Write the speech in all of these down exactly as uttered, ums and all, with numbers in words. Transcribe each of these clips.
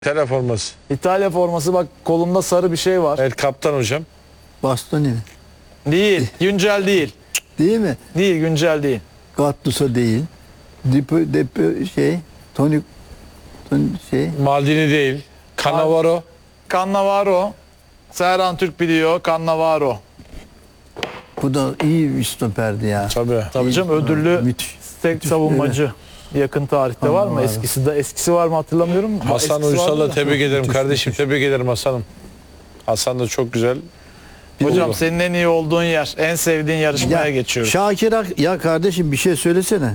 İtalya forması. İtalya forması, bak kolunda sarı bir şey var. Evet, kaptan hocam. Bastoni mi? Değil, güncel değil. Değil mi? Değil, güncel değil. Gattuso değil. Dipo, depo şey, Toni, Toni şey. Maldini değil. Cannavaro. Cannavaro. Serhan Türk biliyor, Cannavaro. Bu da iyi bir stoperdi ya. Tabii. Tabii canım, ödüllü Müthiş. tek savunmacı. Yakın tarihte var mı? Cannavaro. Eskisi de eskisi var mı hatırlamıyorum. Hasan Eskisi vardı Uysal'la da. tebrik ederim müthiş, kardeşim. Tebrik ederim Hasan'ım. Hasan da çok güzel. Hocam oldu. senin en iyi olduğun yer, en sevdiğin yarışmaya geçiyoruz. Şakir Ak, ya kardeşim bir şey söylesene.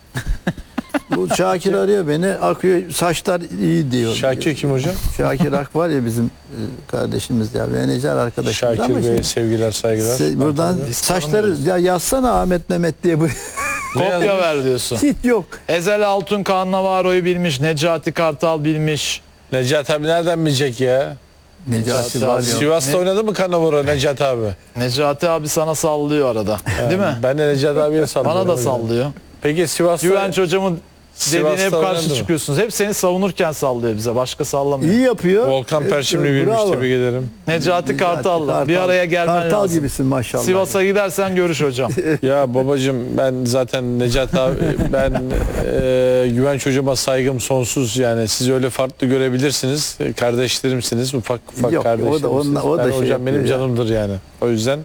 Bu Şakir arıyor beni, akıyor, saçlar iyi diyor. Şakir kim hocam? Şakir Ak var ya bizim e, kardeşimiz ya, menajer arkadaşımız ama Şakir Bey, şimdi- sevgiler, saygılar. Se- buradan saçları ya yazsana Ahmet Mehmet diye bu. Kopya ver diyorsun. Hiç yok. Ezel Altun Cannavaro'yu bilmiş, Necati Kartal bilmiş. Necati abi nereden bilecek ya? Necati var ya. Sivas'ta Ne- oynadı mı Cannavaro Necati abi? Necati abi sana sallıyor arada. Değil mi? Ben de Necati abiye sallıyorum. Bana da hocam. sallıyor. Peki Sivas'ta... Güvenç hocamın dediğine hep Sivas'ta karşı oynadı mı? çıkıyorsunuz. Hep seni savunurken sallıyor bize. Başka sallamıyor. İyi yapıyor. Volkan Evet, Perşimli bilmiş, bravo. tebrik ederim. Necati Kartal'la bir araya gelmen Kartal lazım. gibisin maşallah. Sivas'a gidersen görüş hocam. Ya babacığım, ben zaten Necati abi, ben e, Güvenç hocama saygım sonsuz, yani siz öyle farklı görebilirsiniz, kardeşlerimsiniz, ufak ufak Yok, o da- kardeşlerimsiniz. o da Ben şey hocam benim yapıyor ya. canımdır yani, o yüzden.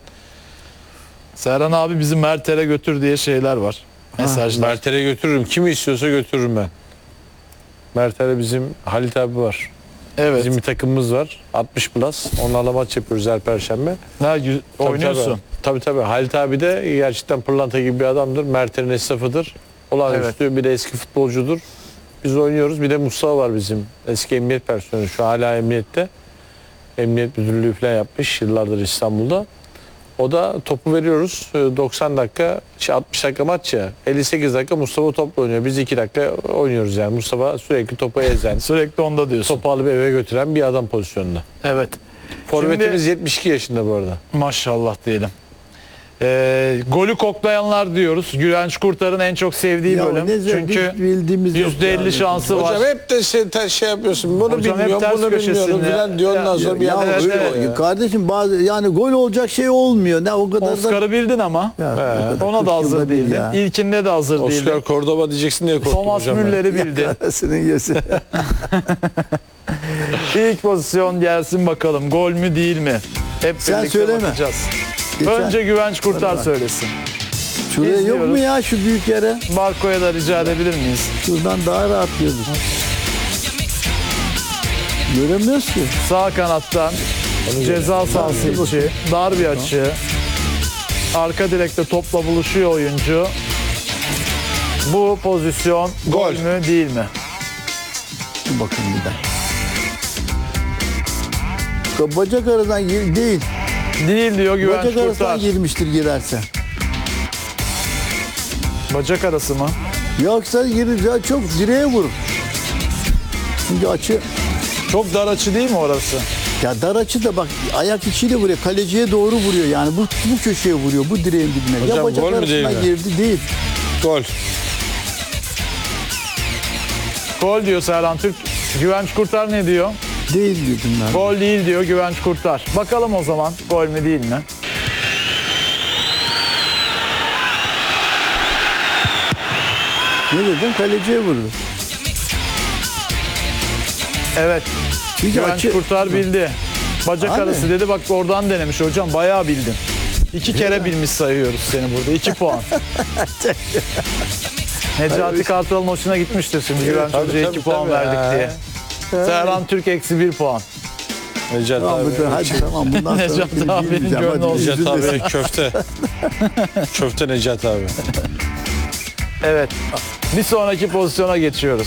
Serhan abi bizi Mert'e götür diye şeyler var. Mesajlar. Mert'e götürürüm, kimi istiyorsa götürürüm ben. Mert'e bizim Halit abi var, Evet. bizim bir takımımız var, altmış plus, onlarla maç yapıyoruz her perşembe. Ha, gü- Tabii, oynuyorsun. Tabii tabii. Halit abi de gerçekten pırlanta gibi bir adamdır. Mert'in esnafıdır. Olağanüstü bir de eski futbolcudur. Biz oynuyoruz. Bir de Mustafa var bizim. Eski emniyet personeli. Şu hala emniyette. Emniyet müdürlüğü falan yapmış yıllardır İstanbul'da. O da topu veriyoruz. doksan dakika, şey altmış dakika maç ya. elli sekiz dakika Mustafa topla oynuyor. Biz iki dakika oynuyoruz yani. Mustafa sürekli topu ezen, Sürekli onda diyorsun. topu alıp eve götüren bir adam pozisyonunda. Evet. Forvetimiz yetmiş iki yaşında bu arada. Maşallah diyelim. Ee, golü koklayanlar diyoruz. Güvenç Kurtar'ın en çok sevdiği Ya bölüm. ne zevk, Çünkü hiç bildiğimiz yok yüzde elli yani. şansı var. Hocam hep de şey, te- şey yapıyorsun. Bunu Hocam hep bilmiyorum, ters bunu bilmiyorum köşesinde. filan diyor. Ondan Ya- sonra bir Ya anda evet, öyle- evet. ya. kardeşim bazı yani gol olacak şey olmuyor. Ne o kadar da Oscar'ı bildin ama. Ya, o kadar Ona kırk da yılda hazır bir değildin. ya. İlkinde de hazır değildin. Oscar Cordoba diyeceksin diye korktum Thomas hocam. ben. Müller'i bildin. Arasının yesi. İlk pozisyon gelsin bakalım. Gol mü değil mi? Hep Sen birlikte söyleme. bakacağız. Geçen- Önce Güvenç Kurtar Bak. söylesin. Şuraya yok İzliyoruz. mu ya şu büyük yere? Marco'ya da rica edebilir miyiz? Şuradan daha rahat diyoruz. Göremiyoruz ki. Sağ kanattan ceza sahası içi, dar bir açı. Arka direkte topla buluşuyor oyuncu. Bu pozisyon gol, Gol. mü değil mi? Dur bakın bir daha. Bacak aradan gir, değil. Değil diyor Güvenç Bacak arasından Kurtar. girmiştir girerse. Bacak arası mı? Yoksa girince çok direğe vurur. Çünkü açı Çok dar açı değil mi orası? ya dar açı da bak ayak içiyle vuruyor. Kaleciye doğru vuruyor yani. Bu bu köşeye vuruyor. Bu direğin dibine. Hocam, ya bacak gol mü arasından değil mi? girdi değil. Gol. Gol diyor Serhan Türk. Güvenç Kurtar ne diyor? Değil dedim ben. Gol değil diyor Güvenç Kurtar. Bakalım o zaman gol mü değil mi? Ne dedim? Kaleciye vurdu. Evet. Çünkü Güvenç açı Kurtar bildi. Bacak Abi. arası dedi, bak oradan denemiş hocam, bayağı bildin. İki kere bilmiş sayıyoruz seni burada. İki puan. Necati Kartal'ın hoşuna gitmiştir şimdi Güvenç tabii, Hoca'ya tabii, iki puan tabii. verdik Ha. diye. Serhan Türk eksi bir puan. Necati Tamam, abi. bu da- hadi tamam bundan sonra Necati seni abinin bilmeyeceğim. gönlü Hadi olsun. Necati üzülmesin. abi köfte. Köfte Necati abi. Evet. Bir sonraki pozisyona geçiyoruz.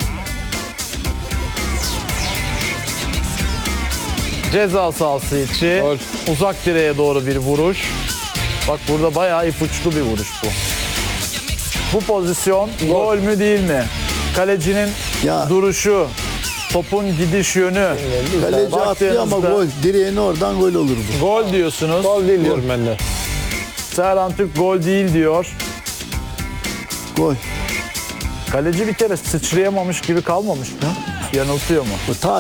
Ceza sahası içi. Gol. Uzak direğe doğru bir vuruş. Bak burada bayağı ipuçlu bir vuruş bu. Bu pozisyon gol, mü değil mi? Kalecinin Ya. duruşu, topun gidiş yönü. Kaleci atlıyor ama Baktığınızda- gol. Direğin oradan gol olur bu. Gol diyorsunuz. Gol değil diyorum ben de. Serhan Türk gol değil diyor. Gol. Kaleci bir kere sıçrayamamış gibi kalmamış mı? Yanıltıyor mu? Bu ta